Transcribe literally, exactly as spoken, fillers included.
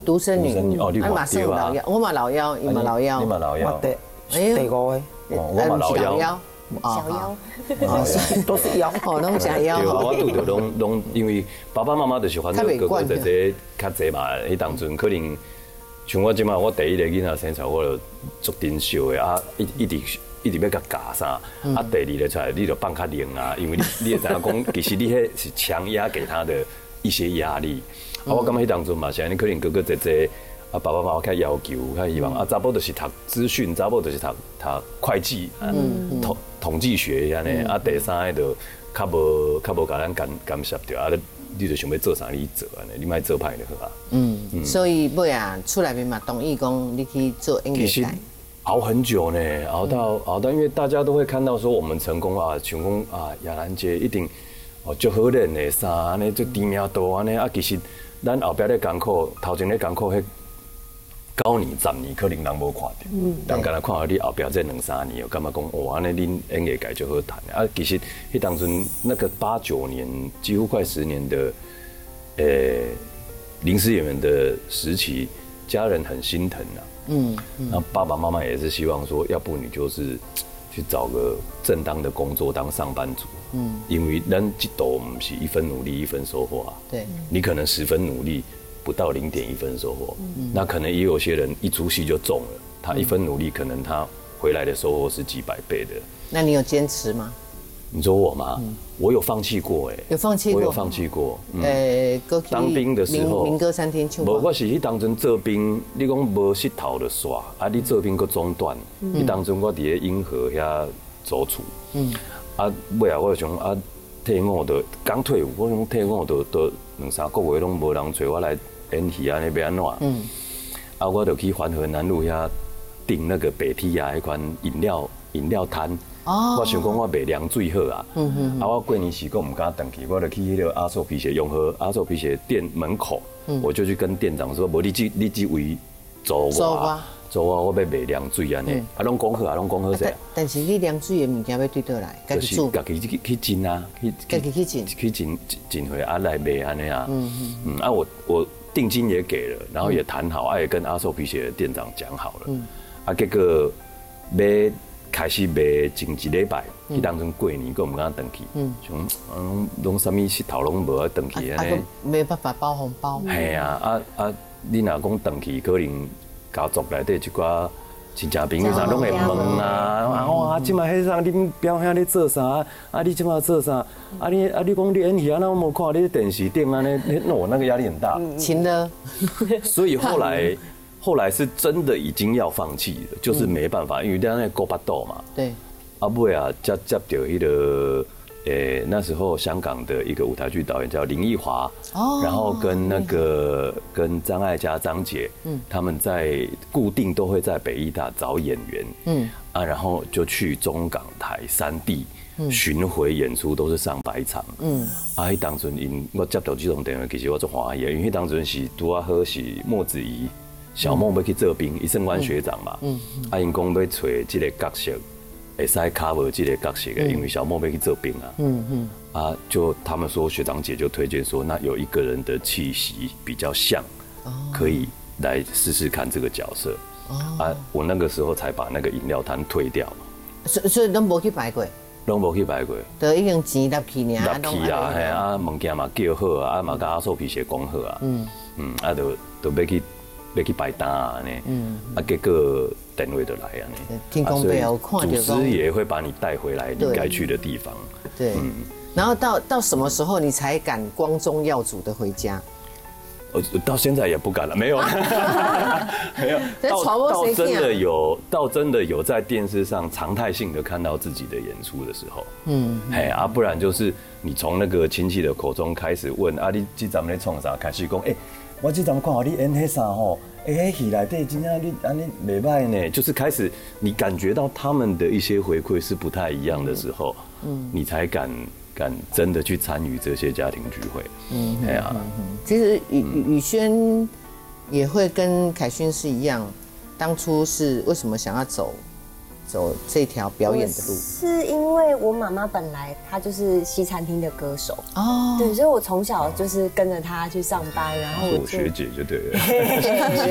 独生女， 哦，你马上老幺，我嘛老幺，伊嘛老幺， 你嘛老幺， 对，第五个， 我嘛老幺。 小妖， 都是妖， 哦，拢假妖。 对，我拄着拢拢，因为爸爸妈妈就是反正哥哥姐姐较济嘛，迄当阵可能像我即马，我第一个囡仔生出来，我就足珍惜的啊，一一直一直要甲教啥，啊，第二个出来你就放较灵啊，因为你你会知影讲，其实你迄是强压给他的一些压力。啊，我感觉迄当阵嘛，是安尼可能哥哥姐姐。啊，爸爸妈妈较要求，较希望啊，查某就是读资讯，查某就是读读会计，嗯，统统计学安尼，啊，第三个就较无较无甲咱干干涉着，啊，你你就想要做啥你做安尼，你莫做歹就好啊。嗯， 所以尾啊，厝内面嘛同意讲你去做音乐台。 熬很久呢，熬到熬到，因为大家都会看到说我们成功啊，成功啊，亚兰姐一定哦足好练的衫安尼，足知名度安尼啊，其实咱后壁咧艰苦，头前咧艰苦迄。九年、十年可能人无看到，人敢若看到你后壁这两三年，感觉讲哇，安尼恁音乐界就好谈啊。其实迄当阵那个八九年，几乎快十年的，呃，临时演员的时期，家人很心疼啊。嗯，那爸爸妈妈也是希望说，要不你就是去找个正当的工作当上班族。嗯，因为咱这斗不是一分努力一分收获啊。 对， 你可能十分努力。不到零点一分收获，嗯、那可能也有些人一出戏就中了，他一分努力，可能他回来的收获是几百倍的。 那你有坚持吗？ 你说我吗？嗯、我有放弃过哎、欸， 有放弃过， 我有放弃过。 嗯、呃， 当兵的时候， 民歌三天唱。 无，我是去当阵做兵，你讲无石头就煞，啊，你做兵佫中断，嗯、你当阵我伫咧银河遐做厝，嗯，啊，尾啊我就想啊，退伍就刚退伍，我想退伍就都两三个月拢无人找我来。演戏安尼要安怎？嗯，啊，我就去环河南路遐订那个北梯啊，迄款饮料饮料摊。哦。我想讲我卖凉水好啊。嗯嗯。啊，我过年时佫唔敢回去，我就去迄个阿寿皮鞋永和阿寿皮鞋店门口，嗯、我就去跟店长说：，无你这你这位租我，租我我要卖凉水安尼。嗯、啊，拢讲好啊，拢讲好势。 但是你凉水的物件要对倒来，家己煮。 家己去去浸啊，去家己去浸， 去浸浸回啊来卖安尼啊。嗯嗯。嗯啊，我我。定金也给了，然后也谈好，啊也跟阿寿皮鞋的店长讲好了，嗯、啊结果要开始卖前一礼拜，去、嗯、当阵过年，佫唔敢回去，嗯，像嗯拢啥物石头拢无啊回去安尼， 没办法包红包。 系啊，啊啊，你若讲回去，可能家族内底一寡亲戚朋友啥拢会问啊，啊哇，即摆迄啥恁表兄咧做啥？啊你即摆做啥？啊你啊你讲你演戏啊，那我冇看你电视顶啊，那那我那个压力很大。 亲的。 所以后来后来是真的已经要放弃了，就是没办法，因为咱那够巴肚嘛。 对。 啊尾啊接接到迄个。诶，那时候香港的一个舞台剧导演叫林奕华，哦，然后跟那个跟张艾嘉、张姐，嗯，他们在固定都会在北艺大找演员，嗯，啊，然后就去中港台三地巡回演出，都是上百场，嗯，啊，迄当阵因我接到这种电话，其实我做欢喜，因为迄当阵是拄啊好是莫子仪、小梦要去做兵，伊升官学长嘛，嗯，啊，因讲要找这个角色。会使 cover 这个角色的，因为小莫要去做兵啊，嗯嗯，啊，就他们说学长姐就推荐说，那有一个人的气息比较像，可以来试试看这个角色，啊，我那个时候才把那个饮料摊退掉， 所所以都无去摆过， 拢无去摆过， 就已经钱纳去尔， 纳去啊，嘿啊，物件嘛叫好啊，啊嘛甲阿寿皮鞋讲好啊，嗯嗯，啊，就就要去要去摆单啊呢，嗯，啊，结果。电话就来啊！ 天公伯有看到， 祖师爷会把你带回来你该去的地方。 对，嗯，然后到到什么时候你才敢光宗耀祖的回家？ 我到现在也不敢了，没有，没有。到到真的有，到真的有在电视上常态性的看到自己的演出的时候，嗯，哎啊，不然就是你从那个亲戚的口中开始问啊，你这站在创啥？开始讲，哎，我这站看到你演迄啥吼？哎，戏内底真正你安尼袂歹呢，就是开始你感觉到他们的一些回馈是不太一样的时候，嗯，你才敢敢真的去参与这些家庭聚会。嗯，哎呀， 其实宇宇轩也会跟凯勋是一样，当初是为什么想要走走这条表演的路？ 是因为我妈妈本来她就是西餐厅的歌手哦， 对，所以我从小就是跟着她去上班，然后我就是我学姐就对了。